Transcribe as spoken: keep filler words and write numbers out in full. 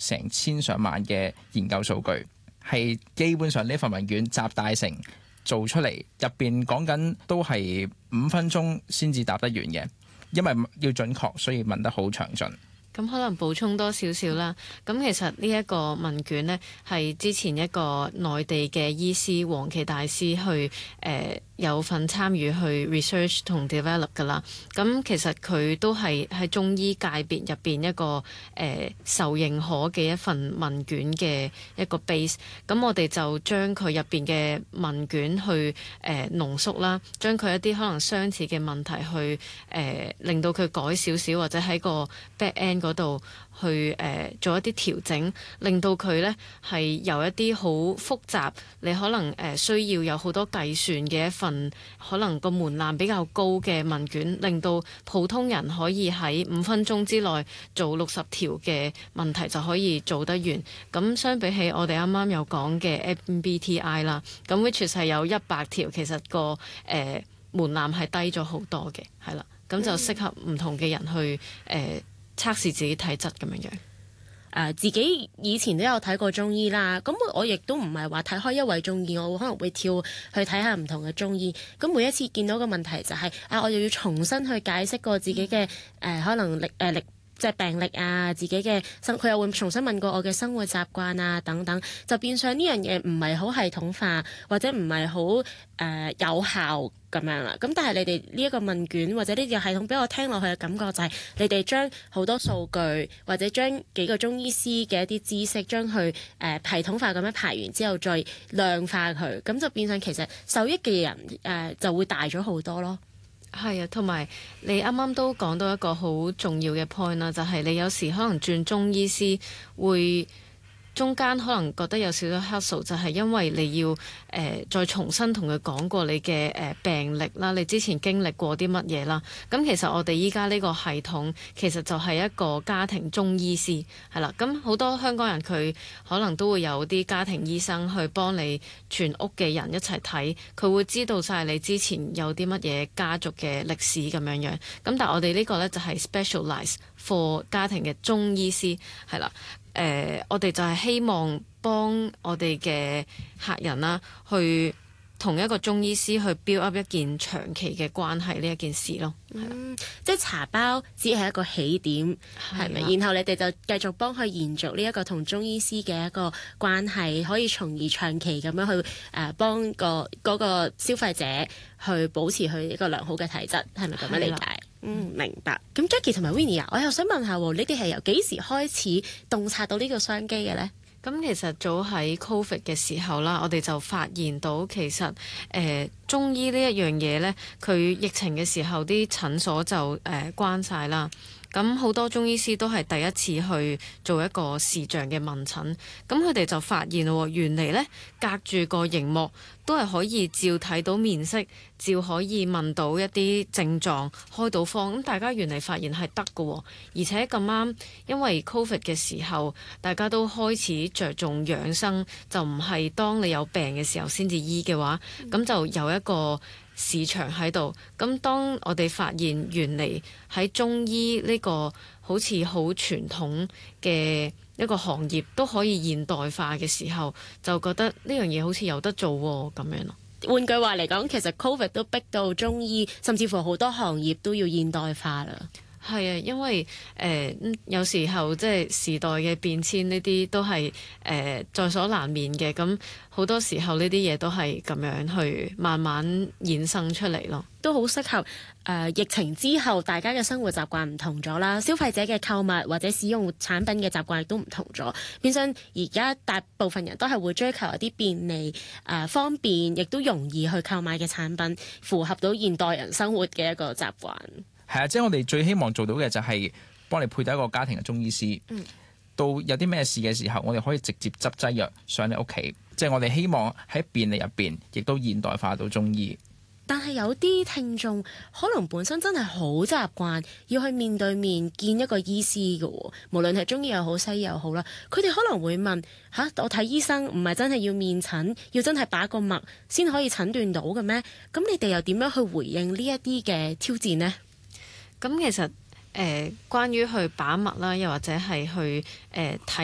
成千上萬嘅研究數據，係基本上呢份問卷集大成做出嚟，入邊講緊都係五分鐘先至答得完嘅，因為要準確，所以問得好詳盡。 咁可能補充多少少啦。咁其實呢一個問卷呢，係之前一個內地嘅醫師黃奇大師去誒、呃、有份參與去 research 同 develop 噶啦。咁其實佢都係喺中醫界別入邊一個誒、呃、受認可嘅一份問卷嘅一個 base。咁我哋就將佢入邊嘅問卷去誒、呃、濃縮啦，將佢一啲可能相似嘅問題去誒、呃、令到佢改少少，或者喺個 back end嗰度去誒、呃、做一啲調整，令到佢呢係由一啲好複雜，你可能誒、呃、需要有好多計算嘅一份，可能個門檻比較高嘅問卷，令到普通人可以喺五分鐘之內做六十條嘅問題就可以做得完。咁相比起我哋啱啱有講嘅 M B T I 啦，咁 which 係有一百條，其實個誒、呃、門檻係低咗好多嘅，係啦，咁就適合唔同嘅人去誒。呃測試自己體質咁樣樣。誒、 呃，自己以前都有睇過中醫啦，咁我亦都唔係話睇開一位中醫，我可能會跳去睇下唔同嘅中醫。咁每一次見到個問題就係、是、啊，我又要重新去解釋過自己嘅誒、呃、可能歷誒歷即係病歷啊，自己嘅生，佢又會重新問過我嘅生活習慣啊等等，就變相呢樣嘢唔係好系統化，或者唔係好誒有效咁樣啦。咁但係你哋呢一個問卷或者呢個系統俾我聽落去嘅感覺就係你哋將好多數據或者將幾個中醫師嘅一啲知識將佢誒、呃、系統化咁樣排完之後再量化佢，咁就變相其實受益嘅人誒、呃、就會大咗好多咯。 係啊，同埋你啱啱都講到一個好重要嘅 point 啦，就係你有時可能轉中醫師會中間可能覺得有少少 hassle，就係因為你要誒、呃、再重新同佢講過你嘅誒、呃、病歷啦，你之前經歷過啲乜嘢啦。咁其實我哋依家呢個系統其實就係一個家庭中醫師係啦。咁好多香港人佢可能都會有啲家庭醫生去幫你全屋嘅人一齊睇，佢會知道晒你之前有啲乜嘢家族嘅歷史咁樣樣。咁但係我哋呢個呢，就係 specialize for 家庭嘅中醫師係啦。誒、呃，我哋就係希望幫我哋嘅客人啦，去同一個中醫師去 build up 一件長期嘅關係呢一件事咯。 嗯，即係茶包只係一個起點，係咪？然後你哋就繼續幫佢延續呢一個同中醫師嘅一個關係，可以從而長期咁樣去誒、呃、幫個嗰個消費者去保持佢一個良好嘅體質，係咪咁樣理解？嗯，明白。咁 Jackie 同埋 Winnie 啊，我又想問下，你哋係由幾時開始洞察到呢個商機嘅呢？ 咁其實早喺 Covid 嘅時候啦，我哋就發現到其實誒、呃、中醫呢一樣嘢呢，佢疫情嘅時候啲診所就誒、呃、關晒啦。咁好多中醫師都係第一次去做一個視像嘅問診，咁佢哋就發現喎，原嚟呢隔住個熒幕都係可以照睇到面色，照可以問到一啲症狀，開到方。咁大家原嚟發現係得㗎，而且咁啱，因為 Covid 嘅時候，大家都開始着重養生，就唔係當你有病嘅時候先至醫嘅話，咁、嗯、就有一個市場喺度。咁當我哋發現原嚟喺中醫呢個好似好傳統嘅一個行業都可以現代化嘅時候，就覺得呢樣嘢好似有得做喎，咁樣咯。 換句話嚟講，其實 Covid 都逼到中醫，甚至乎好多行業都要現代化啦。 係啊，因為誒、呃、有時候即係時代嘅變遷，呢啲都係誒、呃、在所難免嘅。咁好多時候呢啲嘢都係咁樣去慢慢衍生出嚟咯。 都好適合誒、呃、疫情之後大家嘅生活習慣唔同咗啦，消費者嘅購物或者使用產品嘅習慣亦都唔同咗。變相而家大部分人都係會追求一啲便利誒、呃、方便，亦都容易去購買嘅產品，符合到現代人生活嘅一個習慣。 係啊，即係我哋最希望做到嘅就係幫你配對一個家庭嘅中醫師。嗯，到有啲咩事嘅時候，我哋可以直接執劑藥上你屋企。即係我哋希望喺便利入邊，亦都現代化到中醫。 但係有啲聽眾可能本身真係好習慣要去面對面見一個醫師嘅，無論係中醫又好西醫又好啦。佢哋可能會問吓，我睇醫生唔係真係要面診，要真係把個脈先可以診斷到嘅咩？咁你哋又點樣去回應呢一啲嘅挑戰呢？ 咁其實誒、呃，關於去把脈啦，又或者係去誒睇。呃